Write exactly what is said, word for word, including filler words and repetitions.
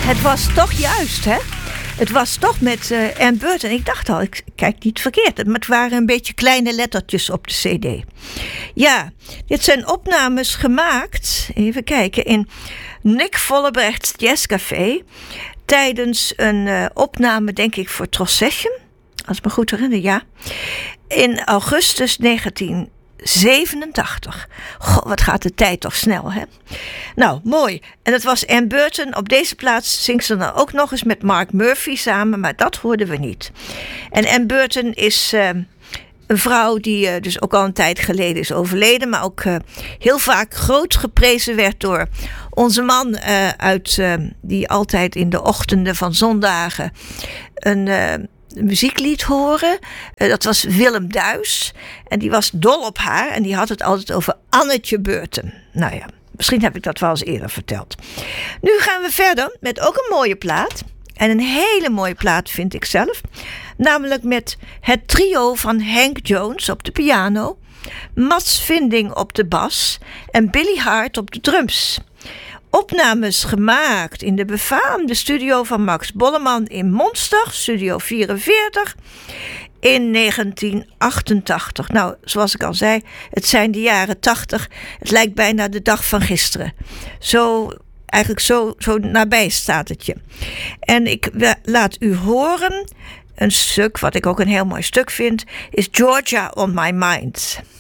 Het was toch juist, hè? Het was toch met uh, Ann Burton. Ik dacht al, ik kijk niet verkeerd. Maar het waren een beetje kleine lettertjes op de cd. Ja, dit zijn opnames gemaakt, even kijken, in Nick Vollebrechts Jazzcafé. Tijdens een uh, opname, denk ik, voor Trocession. Als ik me goed herinner, ja. In augustus negentien zevenentachtig. Goh, wat gaat de tijd toch snel, hè? Nou, mooi. En het was Ann Burton. Op deze plaats zingt ze dan ook nog eens met Mark Murphy samen, maar dat hoorden we niet. En Ann Burton is uh, een vrouw die uh, dus ook al een tijd geleden is overleden, maar ook uh, heel vaak groot geprezen werd door onze man uh, uit, uh, die altijd in de ochtenden van zondagen een Uh, muziek liet horen. Uh, dat was Willem Duis. En die was dol op haar. En die had het altijd over Annetje Burton. Nou ja, misschien heb ik dat wel eens eerder verteld. Nu gaan we verder met ook een mooie plaat. En een hele mooie plaat vind ik zelf. Namelijk met het trio van Hank Jones op de piano, Mats Vinding op de bas en Billy Hart op de drums. Opnames gemaakt in de befaamde studio van Max Bolleman in Monster, Studio vierenveertig, in negentien achtentachtig. Nou, zoals ik al zei, het zijn de jaren tachtig. Het lijkt bijna de dag van gisteren. Zo, eigenlijk zo, zo nabij staat het je. En ik laat u horen, een stuk, wat ik ook een heel mooi stuk vind, is Georgia on My Mind.